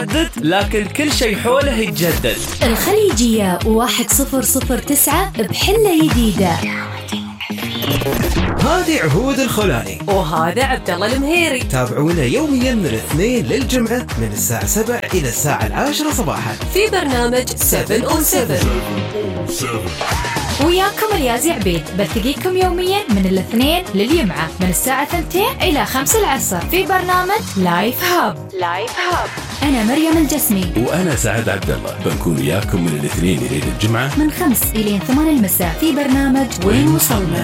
لكن كل شيء حوله يتجدد. الخليجية 1009 بحلة جديدة. هذه عهود الخولاني وهذا عبد الله المهيري. تابعونا يوميا من الاثنين للجمعة من الساعة 7 إلى الساعة 10 صباحا في برنامج 7 وياكم اليازي عبيد. بلتقيكم يوميا من الاثنين للجمعة من الساعة 2 إلى 5 العصر في برنامج لايف هاب. أنا مريم الجسمي وأنا سعد عبد الله. بنكون وياكم من الاثنين إلى الجمعة من 5 إلى 8 المساء في برنامج وين وصلنا.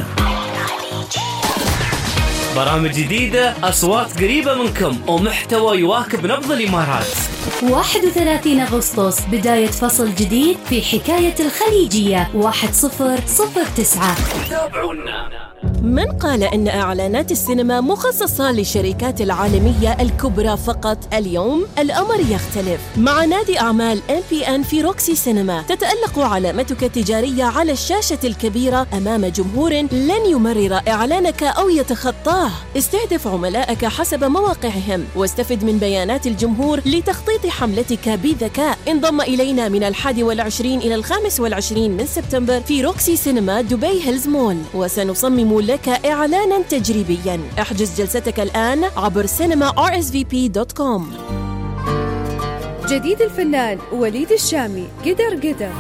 برامج جديدة، أصوات قريبة منكم، ومحتوى يواكب نبض الإمارات. 31 أغسطس بداية فصل جديد في حكاية الخليجية 1009. تابعونا. من قال إن إعلانات السينما مخصصة للشركات العالمية الكبرى فقط؟ اليوم الأمر يختلف. مع نادي أعمال MPN في روكسي سينما تتألق علامتك التجارية على الشاشة الكبيرة أمام جمهور لن يمرر إعلانك أو يتخطاه. استهدف عملائك حسب مواقعهم واستفد من بيانات الجمهور لتخطيط حملتك بذكاء. انضم إلينا من 21 إلى 25 من سبتمبر في روكسي سينما دبي هيلز مول، وسنصمم لك إعلانا تجريبيا. احجز جلستك الآن عبر cinema.rsvp.com. جديد الفنان وليد الشامي قدر